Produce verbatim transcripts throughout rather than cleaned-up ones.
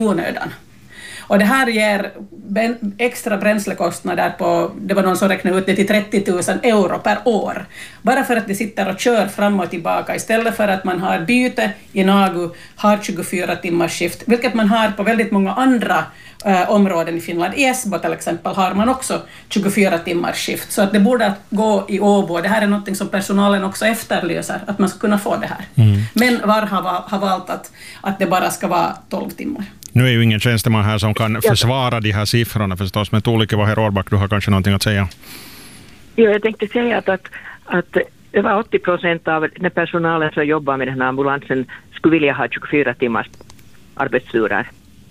onödan. Och det här ger extra bränslekostnader på, det var någon som räknade ut det till trettio tusen euro per år. Bara för att de sitter och kör fram och tillbaka istället för att man har byte i Nagu, har tjugofyra timmars skift, vilket man har på väldigt många andra eh, områden i Finland. I Esbo till exempel har man också tjugofyra timmars skift. Så att det borde gå i Åbo. Det här är något som personalen också efterlyser, att man ska kunna få det här. Mm. Men var har, har valt att, att det bara ska vara tolv timmar. Nu är ju ingen tjänsteman här som kan försvara de här siffrorna förstås, men Tuulikki Vaher-Årbakk, du har kanske någonting att säga? Ja, jag tänkte säga att, att, att över åttio procent av den personalen som jobbar med den här ambulansen skulle vilja ha tjugofyra timmars arbetsturer.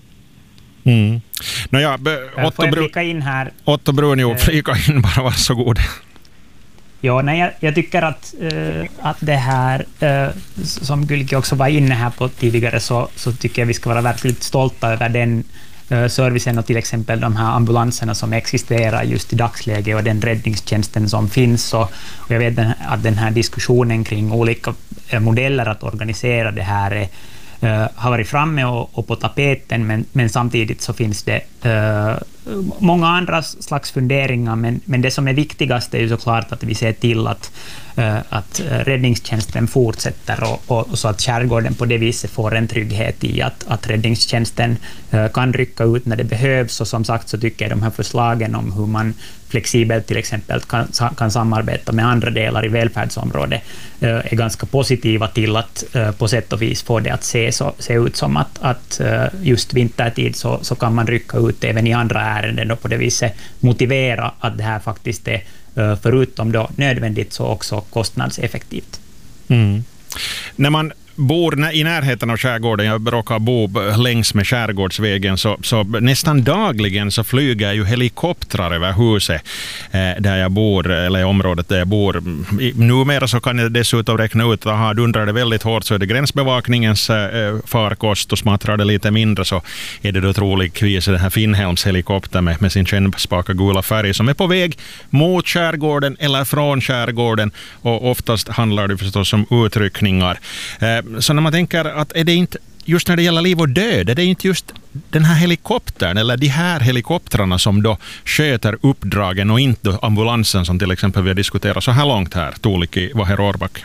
Mm. Nåja, Otto, får jag flika in här? Otto Brunjo, flika in bara, varsågod. Ja, nej, jag, jag tycker att, uh, att det här, uh, som Gylki också var inne här på tidigare, så, så tycker jag vi ska vara verkligen stolta över den uh, servicen och till exempel de här ambulanserna som existerar just i dagsläget och den räddningstjänsten som finns. Och, och jag vet den, att den här diskussionen kring olika uh, modeller att organisera det här är Uh, har varit framme och, och på tapeten, men, men samtidigt så finns det uh, många andra slags funderingar, men, men det som är viktigast är ju såklart att vi ser till att, uh, att räddningstjänsten fortsätter och, och, och så att skärgården på det viset får en trygghet i att, att räddningstjänsten uh, kan rycka ut när det behövs. Och som sagt så tycker jag de här förslagen om hur man flexibelt till exempel kan, kan samarbeta med andra delar i välfärdsområdet uh, är ganska positiva till att uh, på sätt och vis få det att se, så, se ut som att, att uh, just vintertid så, så kan man rycka ut även i andra ärenden och på det viset motivera att det här faktiskt är uh, förutom då nödvändigt så också kostnadseffektivt. Mm. När man bor i närheten av skärgården, jag råkar bo längs med skärgårdsvägen, så, så nästan dagligen så flyger ju helikoptrar över huset eh, där jag bor, eller i området där jag bor. I, numera så kan jag dessutom räkna ut att dundrar det väldigt hårt så är det gränsbevakningens eh, farkost, och smattrar det lite mindre så är det då troligtvis den här Finnhelms helikopter med, med sin kännspaka gula färg som är på väg mot skärgården eller från skärgården, och oftast handlar det förstås om utryckningar. Eh, Så när man tänker att är det inte just när det gäller liv och död, är det inte just den här helikoptern eller de här helikoptrarna som då sköter uppdragen och inte ambulansen som till exempel vi har diskuterat så här långt här, Tuulikki Vaher-Årbakk?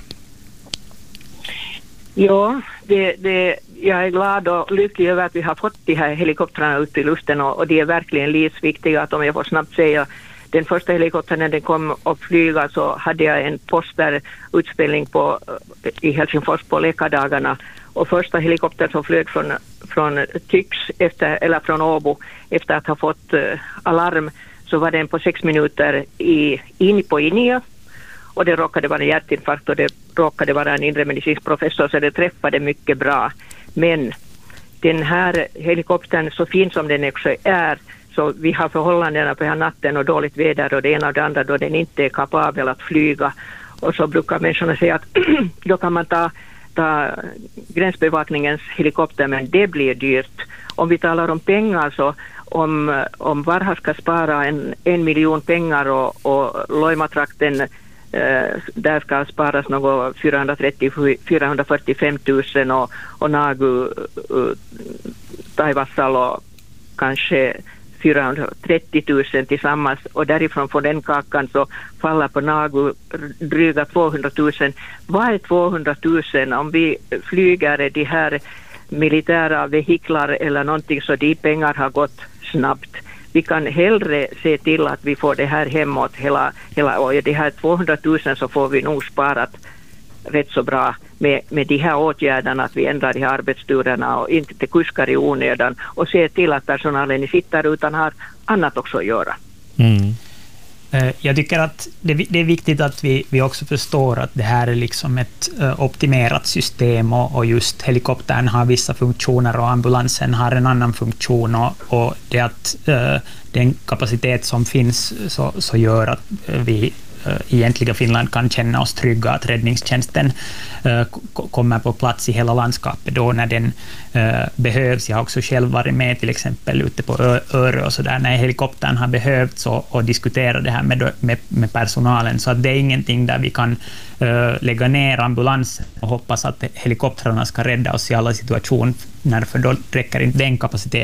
Ja, det, det, jag är glad och lycklig över att vi har fått de här helikoptrarna ut i luften, och, och det är verkligen livsviktiga. Att om jag får snabbt säga, den första helikoptern när den kom att flyga så hade jag en posterutspelning på, i Helsingfors på läkardagarna, och första helikoptern som flög från, från Tyx efter, eller från Åbo efter att ha fått uh, alarm, så var den på sex minuter i, in på Inia, och det råkade vara en hjärtinfarkt och det råkade vara en inre medicinsk professor, så det träffade mycket bra. Men den här helikoptern, så fin som den också är, så vi har förhållandena på här natten och dåligt väder och det ena och det andra då den inte är kapabel att flyga. Och så brukar människorna säga att då kan man ta, ta gränsbevakningens helikopter, men det blir dyrt. Om vi talar om pengar, så om, om Varha ska spara en, en miljon pengar och, och Loimatrakten eh, där ska sparas något fyrahundratrettio till fyrahundrafyrtiofem tusen och, och Nagu, uh, Taivassalo kanske fyrahundratrettio tusen tillsammans, och därifrån från den kakan så faller på Nagu dryga tvåhundra tusen. Vad är tvåhundra tusen om vi flyger de här militära vehiklar eller någonting, så de pengar har gått snabbt. Vi kan hellre se till att vi får det här hemåt hela, hela och det här tvåhundra tusen så får vi nog sparat rätt så bra med, med de här åtgärderna, att vi ändrar de här arbetsturerna och inte till kuskar i onödan, och ser till att personalen sitter utan har annat också att göra. Mm. Jag tycker att det, det är viktigt att vi, vi också förstår att det här är liksom ett uh, optimerat system, och, och just helikoptern har vissa funktioner och ambulansen har en annan funktion, och, och det att uh, den kapacitet som finns så, så gör att uh, vi egentliga Finland kan känna oss trygga att räddningstjänsten kommer på plats i hela landskapet då när den behövs. Jag har också själv varit med till exempel ute på Örö och så där när helikoptern har behövts och, och diskutera det här med, med, med personalen, så att det är ingenting där vi kan uh, lägga ner ambulans och hoppas att helikoptrarna ska rädda oss i alla situationer, för då räcker inte den kapaciteten.